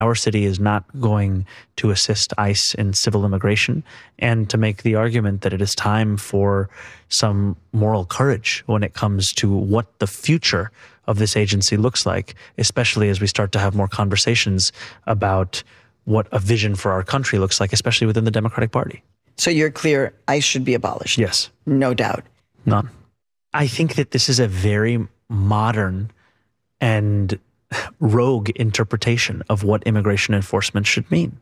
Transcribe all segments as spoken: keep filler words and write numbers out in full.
Our city is not going to assist ICE in civil immigration, and to make the argument that it is time for some moral courage when it comes to what the future of this agency looks like, especially as we start to have more conversations about what a vision for our country looks like, especially within the Democratic Party. So you're clear, ICE should be abolished? Yes. No doubt. None. I think that this is a very modern and rogue interpretation of what immigration enforcement should mean.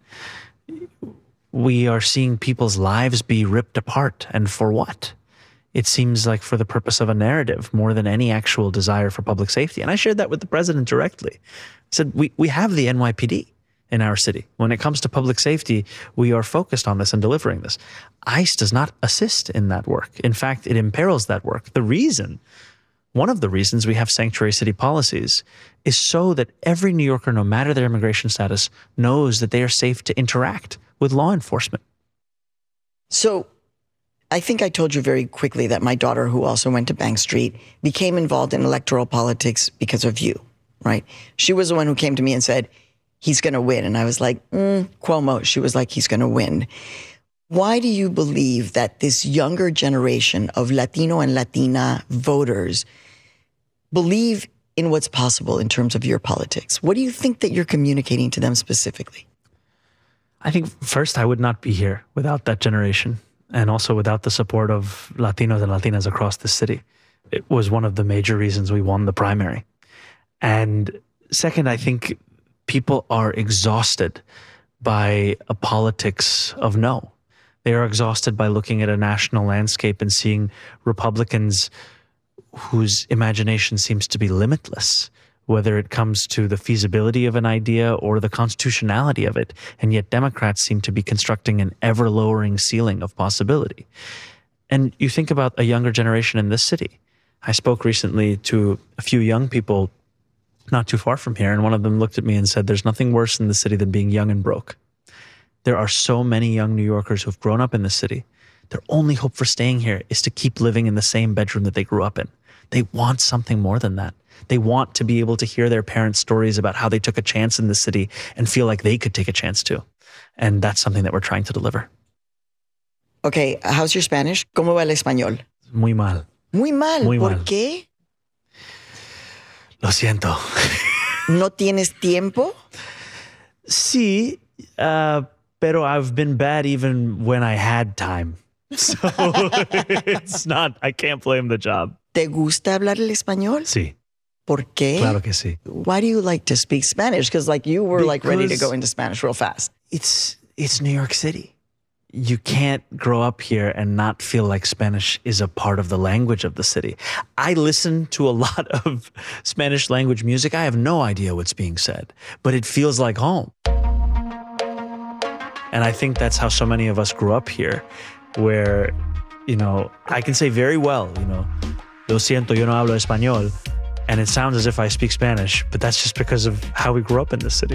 We are seeing people's lives be ripped apart, and for what? It seems like for the purpose of a narrative more than any actual desire for public safety. And I shared that with the president directly. I said, we, we have the N Y P D in our city. When it comes to public safety, we are focused on this and delivering this. ICE does not assist in that work. In fact, it imperils that work. The reason, one of the reasons we have sanctuary city policies is so that every New Yorker, no matter their immigration status, knows that they are safe to interact with law enforcement. So I think I told you very quickly that my daughter, who also went to Bank Street, became involved in electoral politics because of you, right? She was the one who came to me and said, he's going to win. And I was like, mm, Cuomo. She was like, he's going to win. Why do you believe that this younger generation of Latino and Latina voters believe in what's possible in terms of your politics? What do you think that you're communicating to them specifically? I think first, I would not be here without that generation, and also without the support of Latinos and Latinas across the city. It was one of the major reasons we won the primary. And second, I think people are exhausted by a politics of no. They are exhausted by looking at a national landscape and seeing Republicans whose imagination seems to be limitless, whether it comes to the feasibility of an idea or the constitutionality of it. And yet Democrats seem to be constructing an ever-lowering ceiling of possibility. And you think about a younger generation in this city. I spoke recently to a few young people not too far from here, and one of them looked at me and said, there's nothing worse in the city than being young and broke. There are so many young New Yorkers who've grown up in the city. Their only hope for staying here is to keep living in the same bedroom that they grew up in. They want something more than that. They want to be able to hear their parents' stories about how they took a chance in the city and feel like they could take a chance too. And that's something that we're trying to deliver. Okay, how's your Spanish? ¿Cómo va el español? Muy mal. Muy mal. Muy ¿Por mal. qué? Lo siento. ¿No tienes tiempo? Sí, uh, pero I've been bad even when I had time. So it's not, I can't blame the job. ¿Te gusta hablar el español? Sí. ¿Por qué? Claro que sí. Why do you like to speak Spanish? Because like you were like ready to Because go into Spanish real fast. It's, it's New York City. You can't grow up here and not feel like Spanish is a part of the language of the city. I listen to a lot of Spanish language music. I have no idea what's being said, but it feels like home. And I think that's how so many of us grew up here, where, you know, I can say very well, you know, lo siento, yo no hablo español. And it sounds as if I speak Spanish, but that's just because of how we grew up in this city.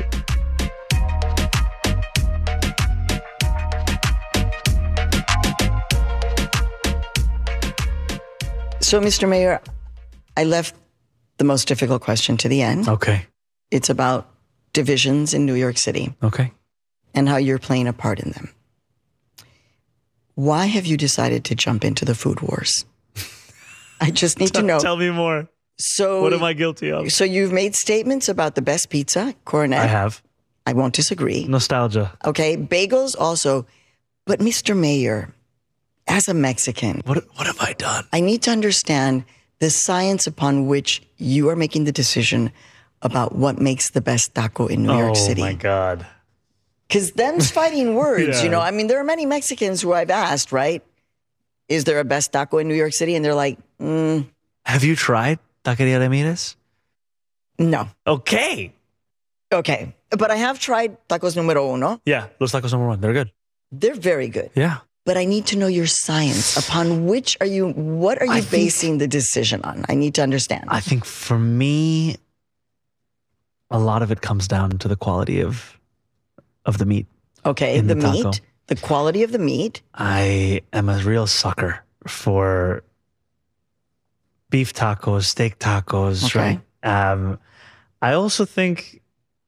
So, Mister Mayor, I left the most difficult question to the end. Okay. It's about divisions in New York City. Okay. And how you're playing a part in them. Why have you decided to jump into the food wars? I just need to know. Tell me more. So, what am I guilty of? So you've made statements about the best pizza, Coronet. I have. I won't disagree. Nostalgia. Okay, bagels also. But Mister Mayor, as a Mexican, What what have I done? I need to understand the science upon which you are making the decision about what makes the best taco in New York City. Oh my God. Because them's fighting words, Yeah. you know. I mean, there are many Mexicans who I've asked, right? Is there a best taco in New York City? And they're like, mm, Have you tried Taqueria Ramirez? no. Okay. Okay. But I have tried tacos numero uno. Yeah, los tacos number one. They're good. They're very good. Yeah. But I need to know your science. Upon which are you, what are you I think- basing the decision on? I need to understand. I think for me, a lot of it comes down to the quality of of the meat. Okay, in the, the taco. meat, the quality of the meat. I am a real sucker for beef tacos, steak tacos, Okay. right? Um, I also think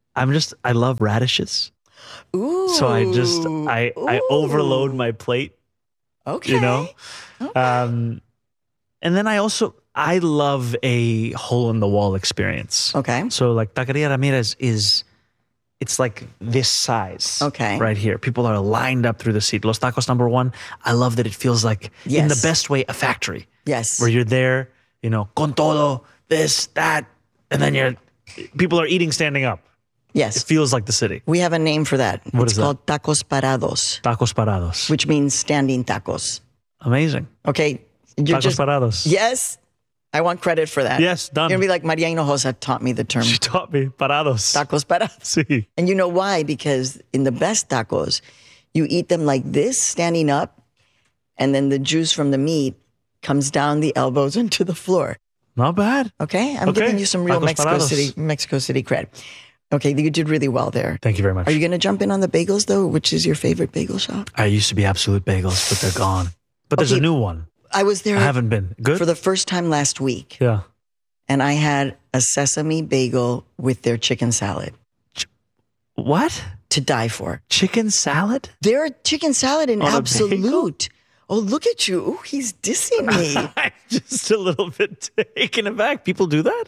I'm just, I love radishes. Ooh. So I just, I, I Ooh. overload my plate, Okay. you know? Okay. Um, and then I also, I love a hole in the wall experience. Okay. So like Taqueria Ramirez is, it's like this size. Okay. Right here. People are lined up through the seat. Los Tacos number one. I love that it feels like, Yes. in the best way, a factory. Yes. Where you're there, you know, con todo, this, that, and then you're, people are eating standing up. Yes. It feels like the city. We have a name for that. What it's is that? called tacos parados, Tacos parados. which means standing tacos. Amazing. Okay. You're Tacos just, parados. yes. I want credit for that. Yes, done. You're going to be like, Maria Hinojosa taught me the term She taught me parados. tacos parados. Sí. And you know why? Because in the best tacos, you eat them like this, standing up, and then the juice from the meat comes down the elbows into the floor. Not bad. Okay? I'm Okay. giving you some real Tacos Mexico parados. City Mexico City cred. Okay, you did really well there. Thank you very much. Are you going to jump in on the bagels, though? Which is your favorite bagel shop? I used to be Absolute Bagels, but they're gone. But there's Okay. a new one. I was there I haven't been. Good? for the first time last week, yeah. and I had a sesame bagel with their chicken salad What? to die for. Chicken salad? Their chicken salad in On a Absolute. Oh, look at you. Ooh, he's dissing me. I'm just a little bit taken aback. People do that?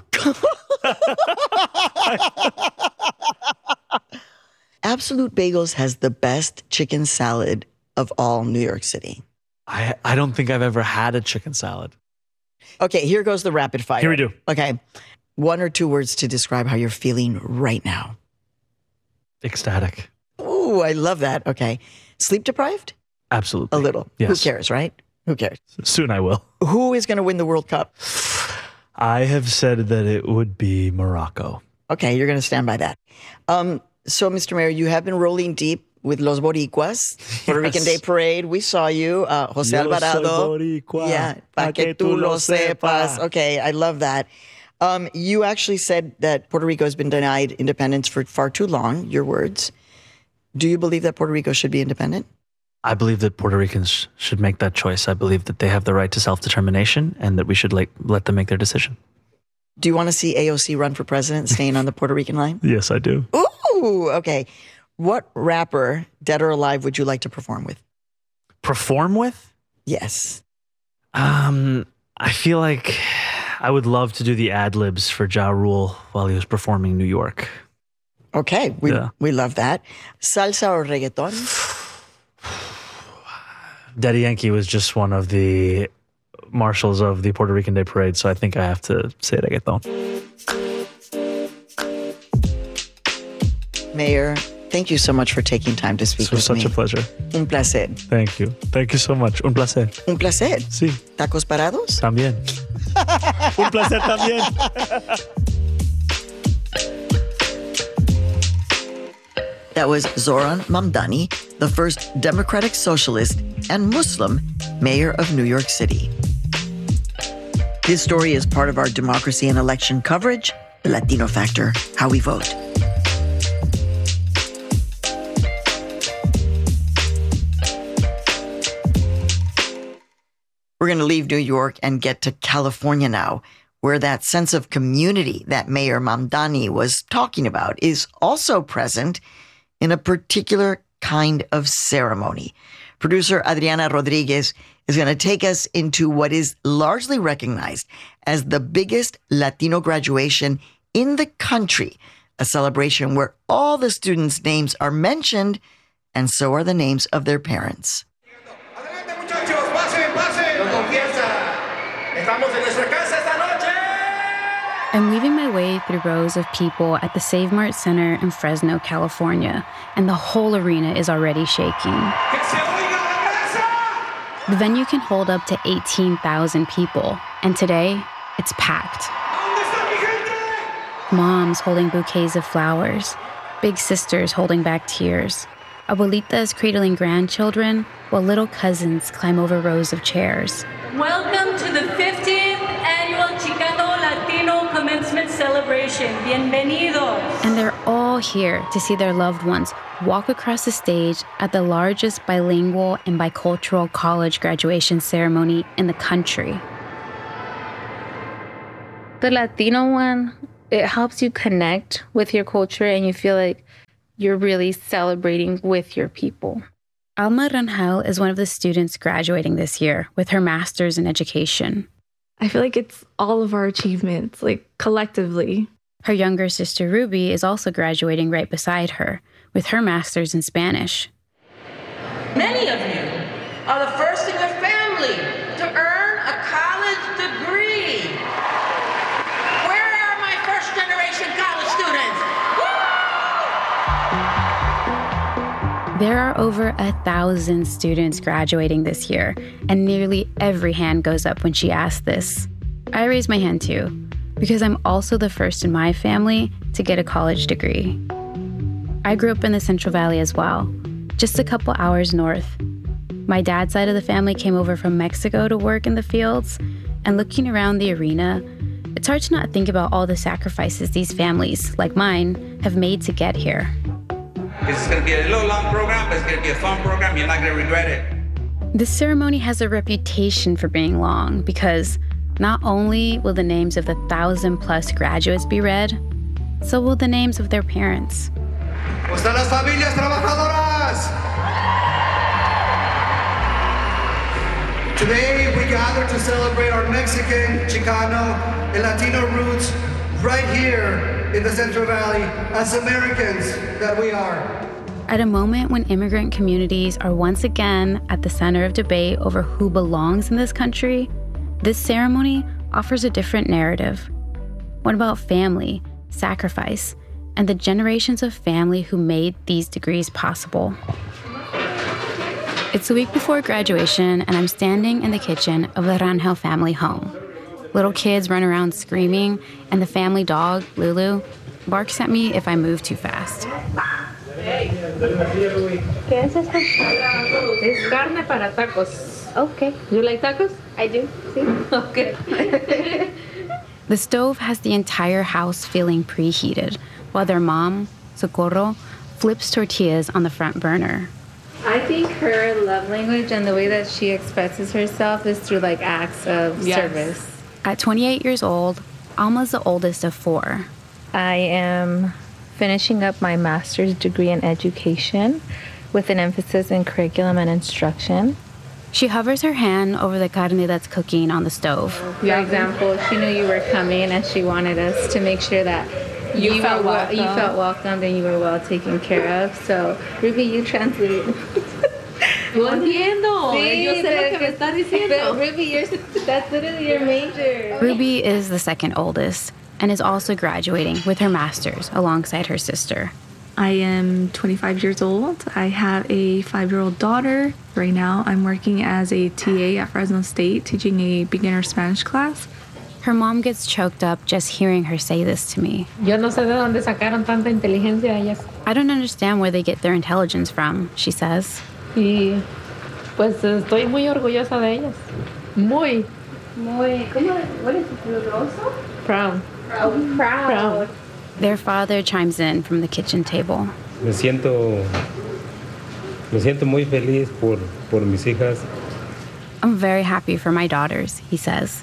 Absolute Bagels has the best chicken salad of all New York City. I, I don't think I've ever had a chicken salad. Okay, here goes the rapid fire. Here we do. Okay. One or two words to describe how you're feeling right now. Ecstatic. Ooh, I love that. Okay. Sleep deprived? Absolutely. A little. Yes. Who cares, right? Who cares? Soon I will. Who is going to win the World Cup? I have said that it would be Morocco. Okay, you're going to stand by that. Um, so, Mister Mayor, you have been rolling deep with Los Boricuas, Puerto Yes. Rican Day Parade. We saw you, uh, Jose Yo Alvarado. soy boricua, Yeah, pa pa que tú lo sepas. Okay, I love that. Um, you actually said that Puerto Rico has been denied independence for far too long, your words. Do you believe that Puerto Rico should be independent? I believe that Puerto Ricans should make that choice. I believe that they have the right to self-determination and that we should like let them make their decision. Do you want to see A O C run for president, staying on the Puerto Rican line? Yes, I do. Ooh, okay. What rapper, dead or alive, would you like to perform with? Perform with? Yes. Um, I feel like I would love to do the ad libs for Ja Rule while he was performing New York. Okay, we Yeah. we love that. Salsa or reggaeton? Daddy Yankee was just one of the marshals of the Puerto Rican Day Parade, so I think I have to say reggaeton. Mayor, thank you so much for taking time to speak This was with such me. a pleasure. Un placer. Thank you. Thank you so much. Un placer. Un placer. Sí, Tacos parados? también. Un placer también. That was Zoran Mamdani, the first Democratic Socialist and Muslim mayor of New York City. His story is part of our democracy and election coverage, The Latino Factor, How We Vote. We're going to leave New York and get to California now, where that sense of community that Mayor Mamdani was talking about is also present in a particular kind of ceremony. Producer Adriana Rodriguez is going to take us into what is largely recognized as the biggest Latino graduation in the country, a celebration where all the students' names are mentioned, and so are the names of their parents. Adelante, muchachos, pasen, pasen. No confianza. Estamos en nuestra casa esta noche. I'm weaving my way through rows of people at the Save Mart Center in Fresno, California, and the whole arena is already shaking. Que se oiga la mesa. The venue can hold up to eighteen thousand people, and today, it's packed. ¿Dónde está mi gente? Moms holding bouquets of flowers, big sisters holding back tears, abuelitas cradling grandchildren, while little cousins climb over rows of chairs. Welcome to the fifteenth annual Chicano Latino Commencement Celebration. Bienvenidos. And they're all here to see their loved ones walk across the stage at the largest bilingual and bicultural college graduation ceremony in the country. The Latino one it helps you connect with your culture and you feel like you're really celebrating with your people. Alma Rangel is one of the students graduating this year with her master's in education. I feel like it's all of our achievements, like collectively. Her younger sister Ruby is also graduating right beside her with her master's in Spanish. Many of you are the first in your family to earn a college degree. Where are my first generation college students? Woo! There are over a thousand students graduating this year, and nearly every hand goes up when she asks this. I raise my hand too, because I'm also the first in my family to get a college degree. I grew up in the Central Valley as well, just a couple hours north. My dad's side of the family came over from Mexico to work in the fields, and looking around the arena, it's hard to not think about all the sacrifices these families, like mine, have made to get here. This is going to be a little long program, but it's going to be a fun program. You're not going to regret it. This ceremony has a reputation for being long because not only will the names of the thousand plus graduates be read, so will the names of their parents. ¿Cómo están las familias trabajadoras? Today we gather to celebrate our Mexican, Chicano, and Latino roots right here in the Central Valley as Americans that we are. At a moment when immigrant communities are once again at the center of debate over who belongs in this country, this ceremony offers a different narrative. One about family, sacrifice, and the generations of family who made these degrees possible. It's the week before graduation, and I'm standing in the kitchen of the Rangel family home. Little kids run around screaming, and the family dog, Lulu, barks at me if I move too fast. ¿Qué es esto? Es carne para tacos. Okay. You like tacos? I do. Sí. Okay. The stove has the entire house feeling preheated, while their mom, Socorro, flips tortillas on the front burner. I think her love language and the way that she expresses herself is through like acts of yes. service. At twenty-eight years old, Alma's the oldest of four. I am finishing up my master's degree in education with an emphasis in curriculum and instruction. She hovers her hand over the carne that's cooking on the stove. For example, she knew you were coming and she wanted us to make sure that you, you felt welcome. You felt welcomed and you were well taken care of. So, Ruby, you translate. No entiendo. Sí, yo sé lo que me está diciendo. Ruby, you're, that's literally your major. Ruby is the second oldest and is also graduating with her master's alongside her sister. I am twenty-five years old. I have a five-year-old daughter. Right now, I'm working as a T A at Fresno State, teaching a beginner Spanish class. Her mom gets choked up just hearing her say this to me. Yo no sé de dónde sacaron tanta inteligencia ellas. I don't understand where they get their intelligence from, she says. Y pues estoy muy orgullosa de ellas. Muy. Muy. ¿Cómo? What is it? Orgulloso? Proud. Proud. Proud. Proud. Their father chimes in from the kitchen table. Me siento, me siento muy feliz por, por mis hijas. I'm very happy for my daughters, he says.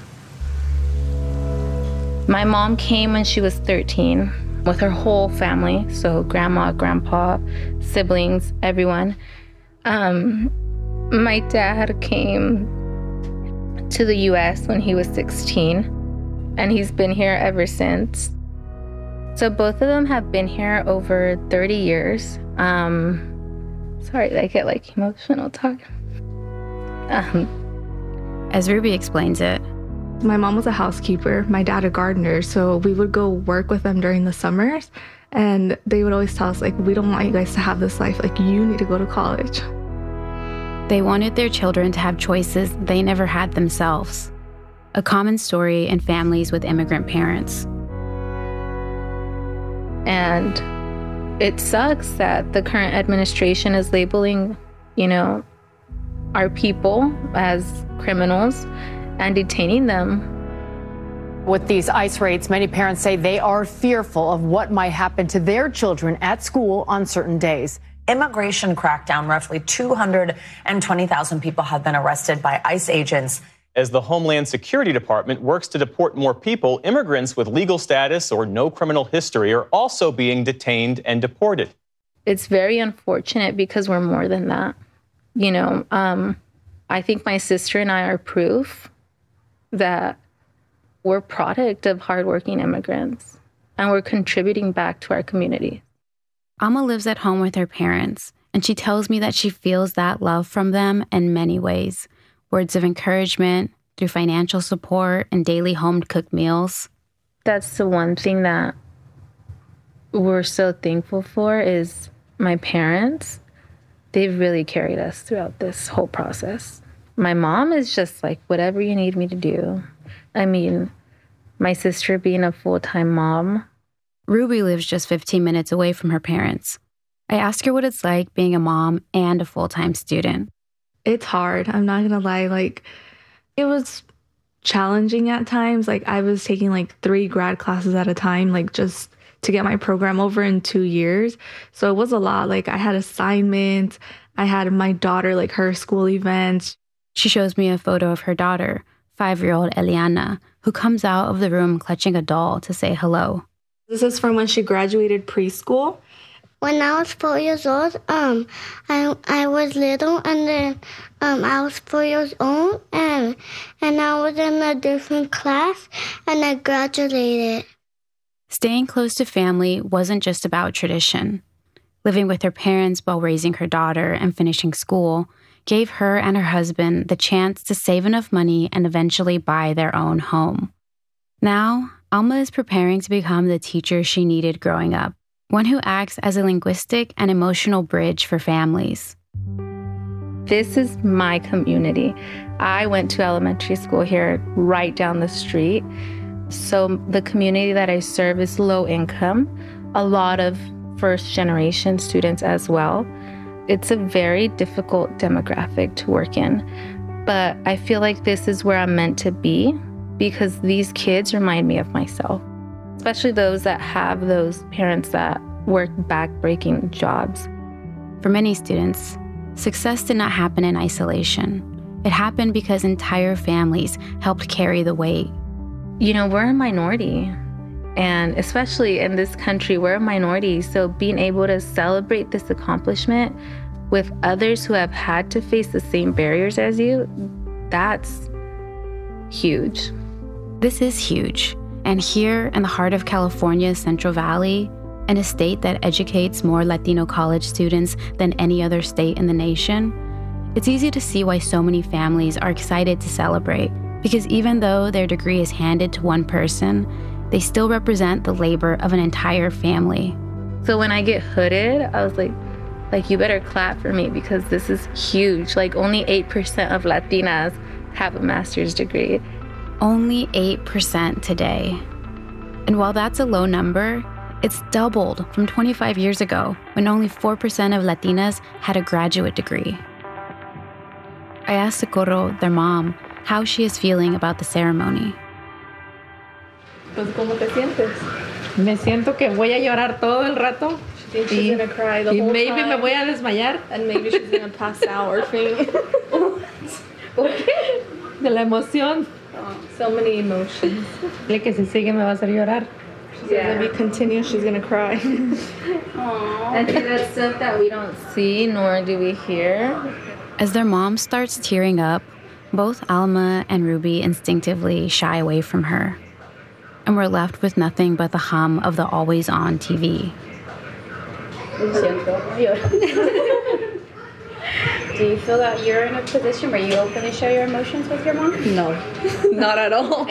My mom came when she was thirteen with her whole family, so grandma, grandpa, siblings, everyone. Um, my dad came to the U S when he was sixteen, and he's been here ever since. So both of them have been here over thirty years. Um, sorry, I get like emotional talking. Um, As Ruby explains it, my mom was a housekeeper, my dad a gardener, so we would go work with them during the summers, and they would always tell us, like, we don't want you guys to have this life, like, you need to go to college. They wanted their children to have choices they never had themselves. A common story in families with immigrant parents. And it sucks that the current administration is labeling, you know, our people as criminals and detaining them. With these ICE raids, many parents say they are fearful of what might happen to their children at school on certain days. Immigration crackdown, roughly two hundred twenty thousand people have been arrested by ICE agents As the Homeland Security Department works to deport more people, immigrants with legal status or no criminal history are also being detained and deported. It's very unfortunate because we're more than that. You know, um, I think my sister and I are proof that we're a product of hardworking immigrants and we're contributing back to our community. Alma lives at home with her parents, and she tells me that she feels that love from them in many ways. Words of encouragement, through financial support, and daily home-cooked meals. That's the one thing that we're so thankful for is my parents. They've really carried us throughout this whole process. My mom is just like, whatever you need me to do. I mean, my sister being a full-time mom. Ruby lives just fifteen minutes away from her parents. I ask her what it's like being a mom and a full-time student. It's hard. I'm not going to lie. Like, it was challenging at times. Like, I was taking like three grad classes at a time, like just to get my program over in two years. So it was a lot. Like, I had assignments. I had my daughter, like her school events. She shows me a photo of her daughter, five-year-old Eliana, who comes out of the room clutching a doll to say hello. This is from when she graduated preschool. When I was four years old, um, I I was little, and then um, I was four years old, and and I was in a different class, and I graduated. Staying close to family wasn't just about tradition. Living with her parents while raising her daughter and finishing school gave her and her husband the chance to save enough money and eventually buy their own home. Now, Alma is preparing to become the teacher she needed growing up, one who acts as a linguistic and emotional bridge for families. This is my community. I went to elementary school here right down the street. So the community that I serve is low income, a lot of first generation students as well. It's a very difficult demographic to work in, but I feel like this is where I'm meant to be because these kids remind me of myself, especially those that have those parents that work back-breaking jobs. For many students, success did not happen in isolation. It happened because entire families helped carry the weight. You know, we're a minority, and especially in this country, we're a minority. So being able to celebrate this accomplishment with others who have had to face the same barriers as you, that's huge. This is huge. And here in the heart of California's Central Valley, in a state that educates more Latino college students than any other state in the nation, it's easy to see why so many families are excited to celebrate. Because even though their degree is handed to one person, they still represent the labor of an entire family. So when I get hooded, I was like, like, you better clap for me because this is huge. Like, only eight percent of Latinas have a master's degree. Only eight percent today. And while that's a low number, it's doubled from twenty-five years ago when only four percent of Latinas had a graduate degree. I asked Socorro, their mom, how she is feeling about the ceremony. Pues, ¿cómo te sientes? Me siento que voy a llorar todo el rato. She thinks she's gonna cry the y whole maybe time. me voy a desmayar. And maybe she's gonna pass out or faint. ¿Por qué? De la emoción. Oh, so many emotions. Dile que si sigue me va a hacer llorar. She says if we continue, she's gonna cry. And that's stuff that we don't see nor do we hear. As their mom starts tearing up, both Alma and Ruby instinctively shy away from her. And we're left with nothing but the hum of the always-on T V. Do you feel that you're in a position where you openly share your emotions with your mom? No, not at all.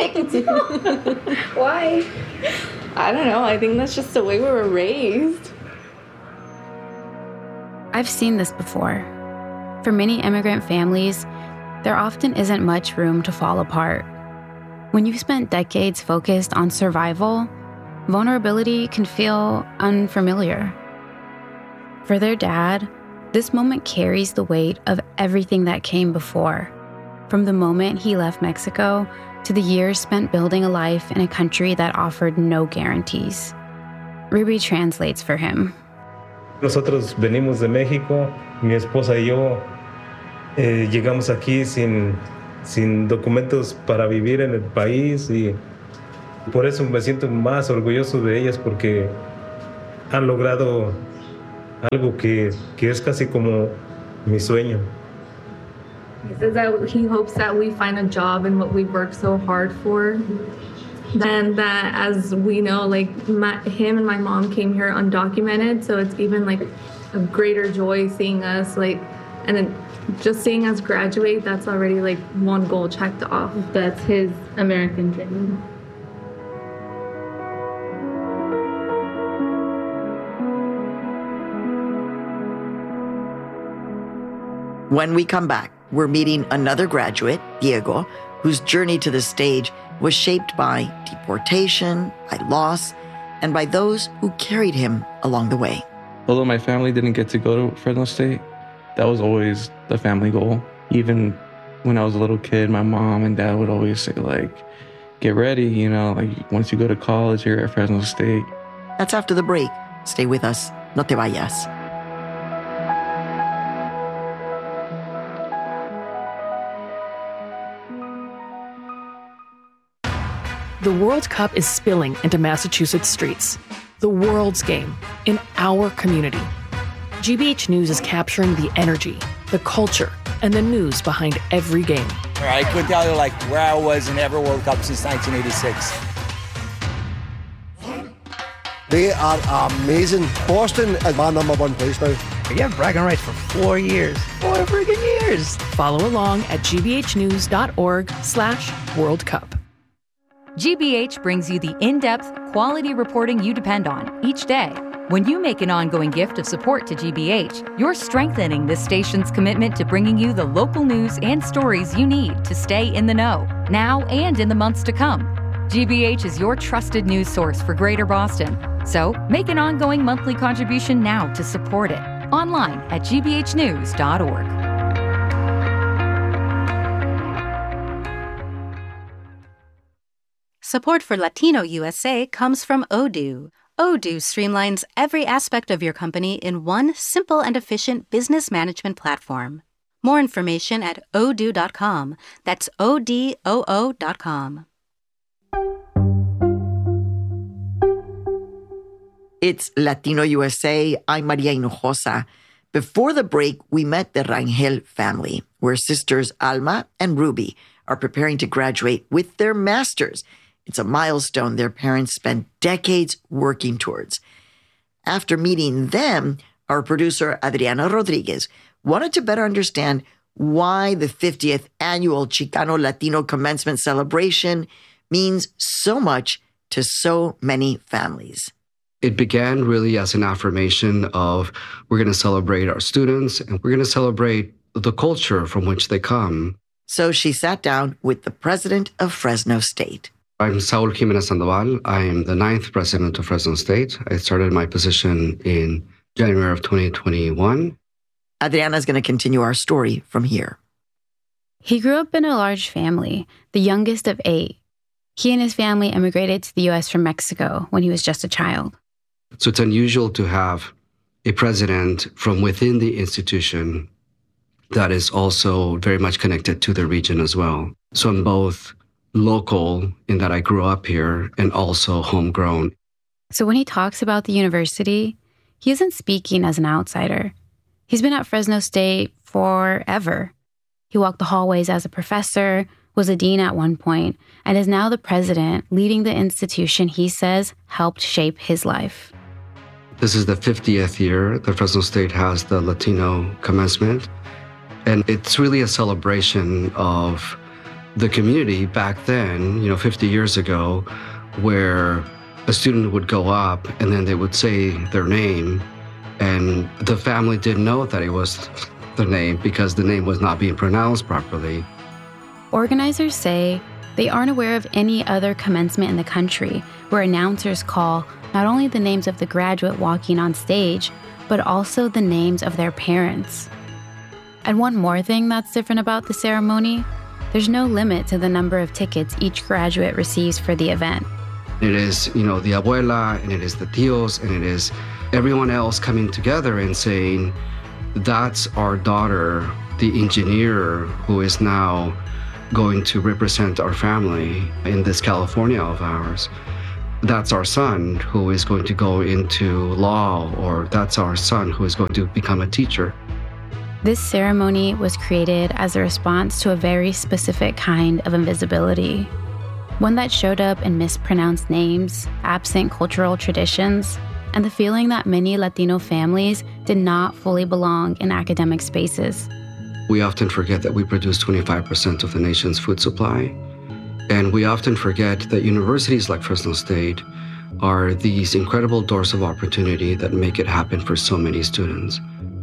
Why? I don't know. I think that's just the way we were raised. I've seen this before. For many immigrant families, there often isn't much room to fall apart. When you've spent decades focused on survival, vulnerability can feel unfamiliar. For their dad, this moment carries the weight of everything that came before, from the moment he left Mexico to the years spent building a life in a country that offered no guarantees. Ruby translates for him. Nosotros venimos de México, mi esposa y yo eh, llegamos aquí sin sin documentos para vivir en el país, y por eso me siento más orgulloso de ellas, porque han logrado algo que, que es casi como mi sueño. He says that he hopes that we find a job in what we've worked so hard for. And that, as we know, like my, him and my mom came here undocumented, so it's even like a greater joy seeing us, like, and then just seeing us graduate, that's already like one goal checked off. That's his American dream. When we come back, we're meeting another graduate, Diego, whose journey to the stage was shaped by deportation, by loss, and by those who carried him along the way. Although my family didn't get to go to Fresno State, that was always the family goal. Even when I was a little kid, my mom and dad would always say, like, get ready, you know, like, once you go to college, you're at Fresno State. That's after the break. Stay with us. No te vayas. The World Cup is spilling into Massachusetts streets. The world's game in our community. G B H News is capturing the energy, the culture, and the news behind every game. I could tell you like where I was in every World Cup since nineteen eighty-six. They are amazing. Boston is my number one place now. You have bragging rights for four years. Four freaking years. Follow along at gbhnews.org slash World Cup. G B H brings you the in-depth, quality reporting you depend on each day. When you make an ongoing gift of support to G B H, you're strengthening this station's commitment to bringing you the local news and stories you need to stay in the know, now and in the months to come. G B H is your trusted news source for Greater Boston. So make an ongoing monthly contribution now to support it. Online at g b h news dot org. Support for Latino U S A comes from Odoo. Odoo streamlines every aspect of your company in one simple and efficient business management platform. More information at odoo dot com. That's O D O O dot com. It's Latino U S A. I'm Maria Hinojosa. Before the break, we met the Rangel family, where sisters Alma and Ruby are preparing to graduate with their masters. It's a milestone their parents spent decades working towards. After meeting them, our producer Adriana Rodriguez wanted to better understand why the fiftieth annual Chicano Latino Commencement Celebration means so much to so many families. It began really as an affirmation of we're going to celebrate our students and we're going to celebrate the culture from which they come. So she sat down with the president of Fresno State. I'm Saul Jimenez Sandoval. I am the ninth president of Fresno State. I started my position in January of twenty twenty-one. Adriana is going to continue our story from here. He grew up in a large family, the youngest of eight. He and his family immigrated to the U S from Mexico when he was just a child. So it's unusual to have a president from within the institution that is also very much connected to the region as well. So I'm both local in that I grew up here and also homegrown. So when he talks about the university, he isn't speaking as an outsider. He's been at Fresno State forever. He walked the hallways as a professor, was a dean at one point, and is now the president, leading the institution he says helped shape his life. This is the fiftieth year that Fresno State has the Latino commencement, and it's really a celebration of the community back then, you know, fifty years ago, where a student would go up and then they would say their name, and the family didn't know that it was their name because the name was not being pronounced properly. Organizers say they aren't aware of any other commencement in the country where announcers call not only the names of the graduate walking on stage, but also the names of their parents. And one more thing that's different about the ceremony, there's no limit to the number of tickets each graduate receives for the event. It is, you know, the abuela, and it is the tios, and it is everyone else coming together and saying, that's our daughter, the engineer who is now going to represent our family in this California of ours. That's our son who is going to go into law, or that's our son who is going to become a teacher. This ceremony was created as a response to a very specific kind of invisibility, one that showed up in mispronounced names, absent cultural traditions, and the feeling that many Latino families did not fully belong in academic spaces. We often forget that we produce twenty-five percent of the nation's food supply. And we often forget that universities like Fresno State are these incredible doors of opportunity that make it happen for so many students.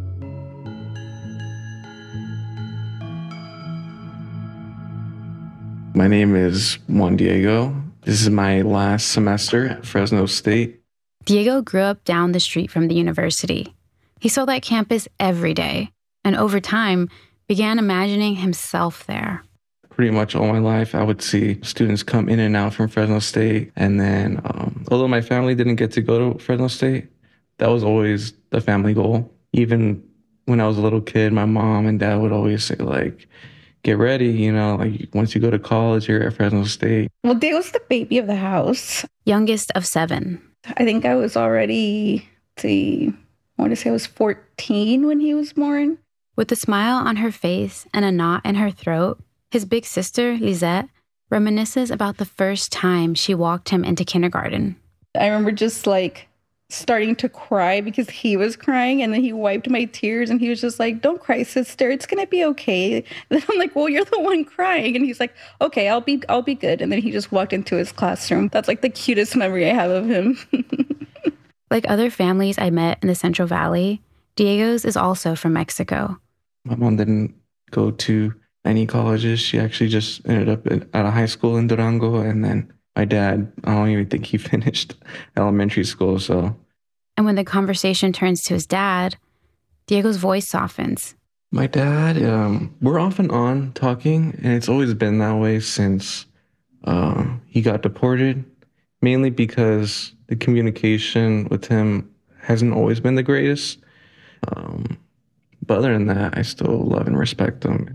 My name is Juan Diego. This is my last semester at Fresno State. Diego grew up down the street from the university. He saw that campus every day, and over time, began imagining himself there. Pretty much all my life, I would see students come in and out from Fresno State. And then, um, although my family didn't get to go to Fresno State, that was always the family goal. Even when I was a little kid, my mom and dad would always say, like, get ready, you know, like once you go to college, you're at Fresno State. Well, Diego's the baby of the house. Youngest of seven. I think I was already, let's see, I want to say I was fourteen when he was born. With a smile on her face and a knot in her throat, his big sister, Lisette, reminisces about the first time she walked him into kindergarten. I remember just like starting to cry because he was crying, and then he wiped my tears and he was just like, don't cry, sister, it's gonna be okay. And then I'm like, well, you're the one crying. And he's like, okay, I'll be I'll be good. And then he just walked into his classroom. That's like the cutest memory I have of him. Like other families I met in the Central Valley, Diego's is also from Mexico. My mom didn't go to any colleges. She actually just ended up at a high school in Durango, and then my dad, I don't even think he finished elementary school, so. And when the conversation turns to his dad, Diego's voice softens. My dad, um, we're off and on talking, and it's always been that way since uh, he got deported, mainly because the communication with him hasn't always been the greatest. Um, but other than that, I still love and respect him.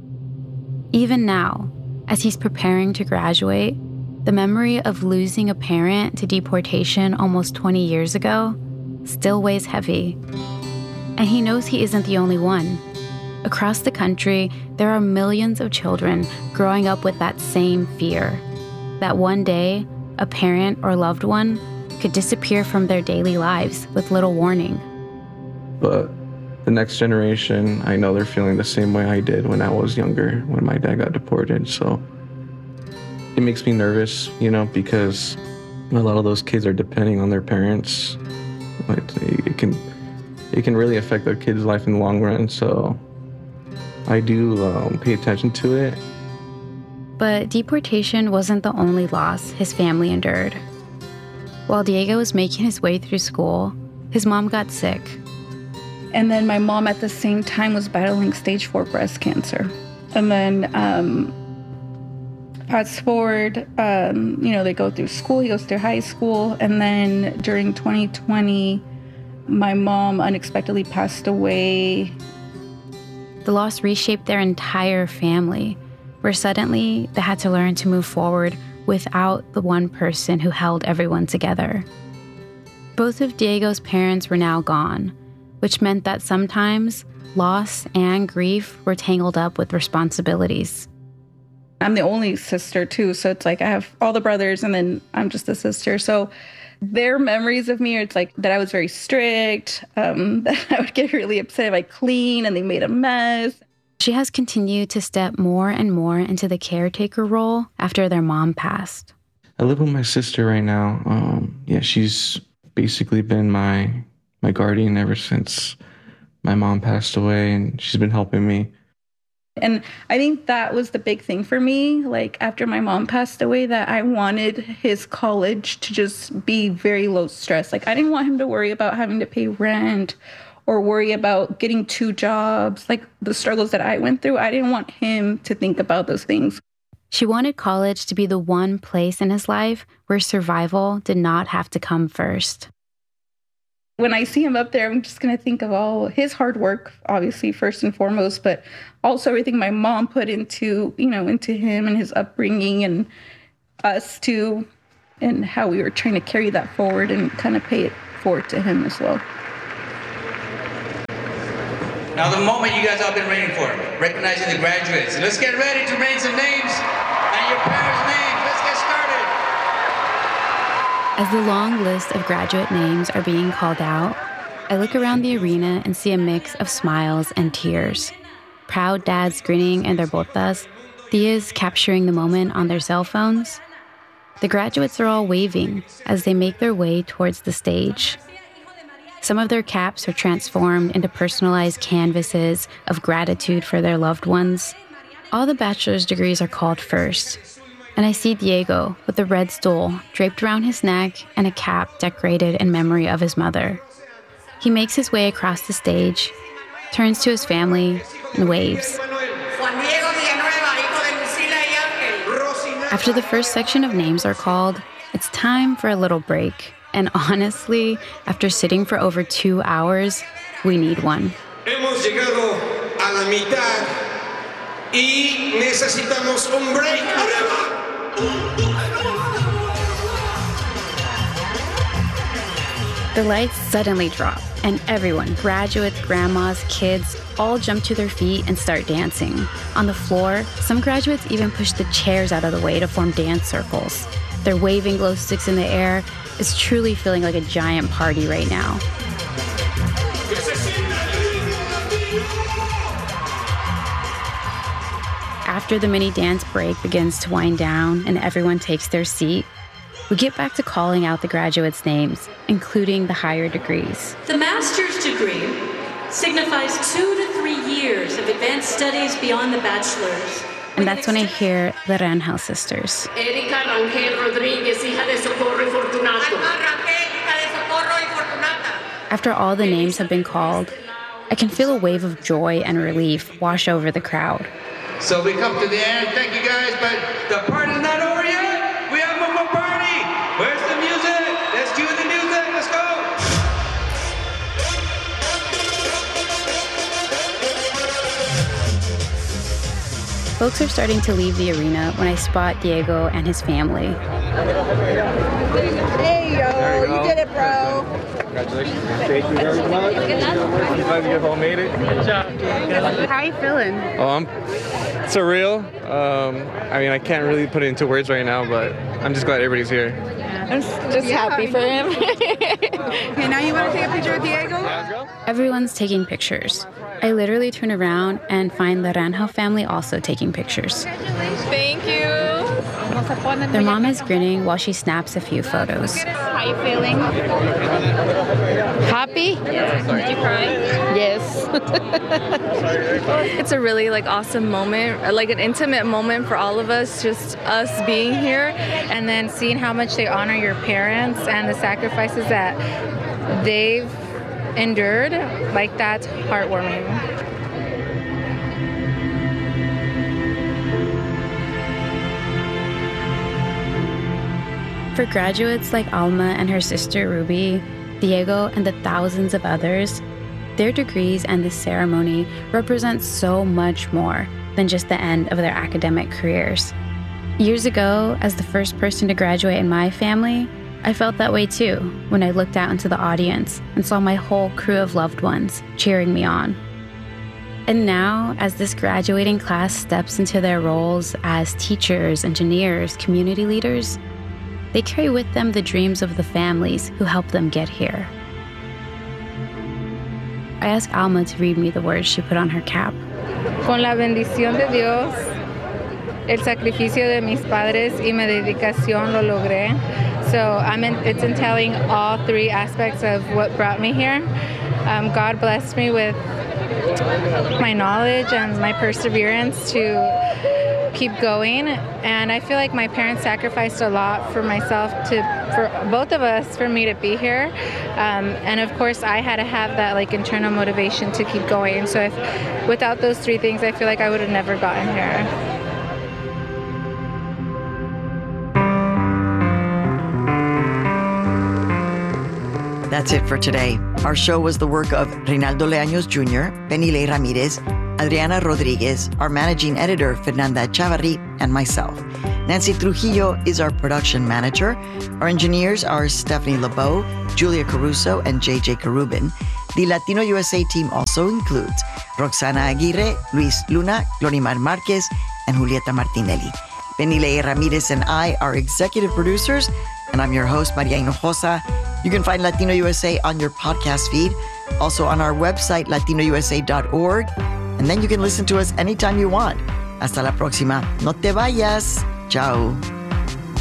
Even now, as he's preparing to graduate, the memory of losing a parent to deportation almost twenty years ago still weighs heavy. And he knows he isn't the only one. Across the country, there are millions of children growing up with that same fear, that one day, a parent or loved one could disappear from their daily lives with little warning. But the next generation, I know they're feeling the same way I did when I was younger, when my dad got deported. So it makes me nervous, you know, because a lot of those kids are depending on their parents. Like, it can, it can really affect their kids' life in the long run. So I do um, pay attention to it. But deportation wasn't the only loss his family endured. While Diego was making his way through school, his mom got sick. And then my mom at the same time was battling stage four breast cancer. And then um, fast forward, um, you know, they go through school, he goes through high school. And then during twenty twenty, my mom unexpectedly passed away. The loss reshaped their entire family, where suddenly they had to learn to move forward without the one person who held everyone together. Both of Diego's parents were now gone, which meant that sometimes loss and grief were tangled up with responsibilities. I'm the only sister too, so it's like I have all the brothers and then I'm just a sister. So their memories of me are it's like that I was very strict, um, that I would get really upset if I clean and they made a mess. She has continued to step more and more into the caretaker role after their mom passed. I live with my sister right now. Um, yeah, she's basically been my my guardian ever since my mom passed away, and she's been helping me. And I think that was the big thing for me, like after my mom passed away, that I wanted his college to just be very low stress. Like I didn't want him to worry about having to pay rent or worry about getting two jobs, like the struggles that I went through. I didn't want him to think about those things. She wanted college to be the one place in his life where survival did not have to come first. When I see him up there, I'm just going to think of all his hard work, obviously, first and foremost, but also everything my mom put into, you know, into him and his upbringing and us too, and how we were trying to carry that forward and kind of pay it forward to him as well. Now the moment you guys all been waiting for, recognizing the graduates. Let's get ready to read some names and your parents' names. Let's get started. As the long list of graduate names are being called out, I look around the arena and see a mix of smiles and tears. Proud dads grinning in their botas, tias capturing the moment on their cell phones. The graduates are all waving as they make their way towards the stage. Some of their caps are transformed into personalized canvases of gratitude for their loved ones. All the bachelor's degrees are called first, and I see Diego with a red stole draped around his neck and a cap decorated in memory of his mother. He makes his way across the stage, turns to his family, and waves. After the first section of names are called, it's time for a little break. And honestly, after sitting for over two hours, we need one. Hemos llegado a la mitad y necesitamos un break. The lights suddenly drop, and everyone, graduates, grandmas, kids, all jump to their feet and start dancing. On the floor, some graduates even push the chairs out of the way to form dance circles. They're waving glow sticks in the air. It's truly feeling like a giant party right now. After the mini dance break begins to wind down and everyone takes their seat, we get back to calling out the graduates' names, including the higher degrees. The master's degree signifies two to three years of advanced studies beyond the bachelor's. And that's when I hear the Rangel sisters. Erika Rangel Rodriguez, hija de Socorro y Fortunato. After all the names have been called, I can feel a wave of joy and relief wash over the crowd. So we come to the end. Thank you guys, but the party's not over yet. We have one more party. Where's the music? Let's cue the music. Let's go. Folks are starting to leave the arena when I spot Diego and his family. Hey, yo, you, you did it, bro. Congratulations. Thank you very much. I'm glad you all made it. Good job. How are you feeling? Oh, I'm surreal. Um, I mean, I can't really put it into words right now, but I'm just glad everybody's here. I'm just yeah, happy for him. Okay, now you want to take a picture with Diego? Everyone's taking pictures. I literally turn around and find the Rangel family also taking pictures. Thank you. Their mom is grinning while she snaps a few photos. How are you feeling? Happy? Yes. Did you cry? Yes. It's a really like awesome moment, like an intimate moment for all of us, just us being here. And then seeing how much they honor your parents and the sacrifices that they've endured, like that's heartwarming. For graduates like Alma and her sister Ruby, Diego and the thousands of others, their degrees and this ceremony represent so much more than just the end of their academic careers. Years ago, as the first person to graduate in my family, I felt that way too when I looked out into the audience and saw my whole crew of loved ones cheering me on. And now, as this graduating class steps into their roles as teachers, engineers, community leaders, they carry with them the dreams of the families who helped them get here. I asked Alma to read me the words she put on her cap. Con la bendición de Dios, el sacrificio de mis padres y mi dedicación lo logré. So I'm in, it's entailing all three aspects of what brought me here. Um, God blessed me with my knowledge and my perseverance to keep going, and I feel like my parents sacrificed a lot for myself to, for both of us, for me to be here, um, and of course I had to have that like internal motivation to keep going. So if without those three things, I feel like I would have never gotten here. That's it for today. Our show was the work of Reynaldo Leaños Junior, Penile Ramirez, Adriana Rodriguez, our managing editor, Fernanda Chavarri, and myself. Nancy Trujillo is our production manager. Our engineers are Stephanie LeBeau, Julia Caruso, and J J Carubin. The Latino U S A team also includes Roxana Aguirre, Luis Luna, Glorimar Marquez, and Julieta Martinelli. Penile Ramirez and I are executive producers, and I'm your host, Maria Hinojosa. You can find Latino U S A on your podcast feed, also on our website, latino u s a dot org, and then you can listen to us anytime you want. Hasta la próxima. No te vayas. Ciao.